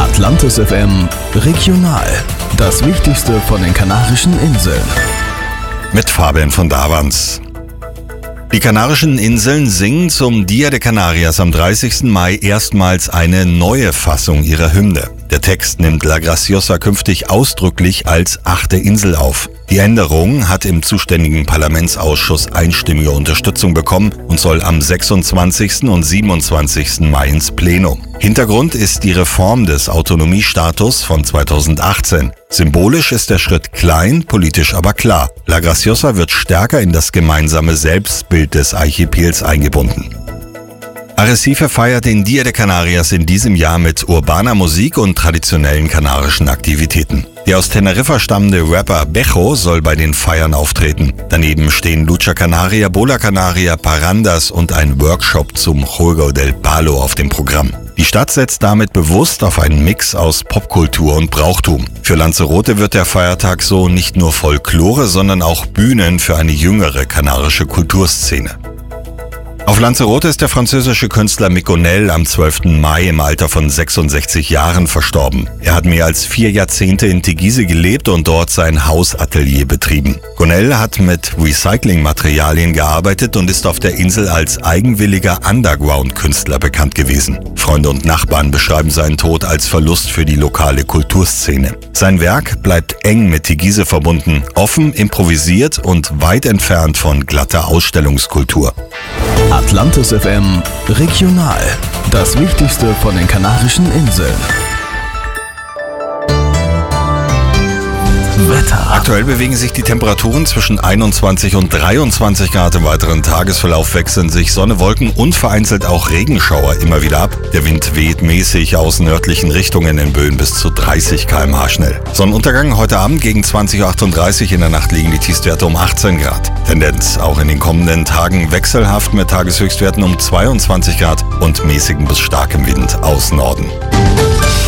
Atlantis FM Regional. Das Wichtigste von den Kanarischen Inseln. Mit Fabian von Davans. Die Kanarischen Inseln singen zum Dia de Canarias am 30. Mai erstmals eine neue Fassung ihrer Hymne. Der Text nimmt La Graciosa künftig ausdrücklich als 8. Insel auf. Die Änderung hat im zuständigen Parlamentsausschuss einstimmige Unterstützung bekommen und soll am 26. und 27. Mai ins Plenum. Hintergrund ist die Reform des Autonomiestatus von 2018. Symbolisch ist der Schritt klein, politisch aber klar. La Graciosa wird stärker in das gemeinsame Selbstbild des Archipels eingebunden. Arrecife feiert den Dia de Canarias in diesem Jahr mit urbaner Musik und traditionellen kanarischen Aktivitäten. Der aus Teneriffa stammende Rapper Bejo soll bei den Feiern auftreten. Daneben stehen Lucha Canaria, Bola Canaria, Parandas und ein Workshop zum Juego del Palo auf dem Programm. Die Stadt setzt damit bewusst auf einen Mix aus Popkultur und Brauchtum. Für Lanzarote wird der Feiertag so nicht nur Folklore, sondern auch Bühnen für eine jüngere kanarische Kulturszene. Auf Lanzarote ist der französische Künstler Mick Gonell am 12. Mai im Alter von 66 Jahren verstorben. Er hat mehr als 4 Jahrzehnte in Teguise gelebt und dort sein Hausatelier betrieben. Gonell hat mit Recyclingmaterialien gearbeitet und ist auf der Insel als eigenwilliger Underground-Künstler bekannt gewesen. Freunde und Nachbarn beschreiben seinen Tod als Verlust für die lokale Kulturszene. Sein Werk bleibt eng mit Teguise verbunden, offen, improvisiert und weit entfernt von glatter Ausstellungskultur. Atlantis FM Regional. Das Wichtigste von den Kanarischen Inseln. Wetter. Aktuell bewegen sich die Temperaturen zwischen 21 und 23 Grad. Im weiteren Tagesverlauf wechseln sich Sonne, Wolken und vereinzelt auch Regenschauer immer wieder ab. Der Wind weht mäßig aus nördlichen Richtungen in Böen bis zu 30 km/h schnell. Sonnenuntergang heute Abend gegen 20:38 Uhr. In der Nacht liegen die Tiefstwerte um 18 Grad. Tendenz auch in den kommenden Tagen wechselhaft mit Tageshöchstwerten um 22 Grad und mäßigem bis starkem Wind aus Norden.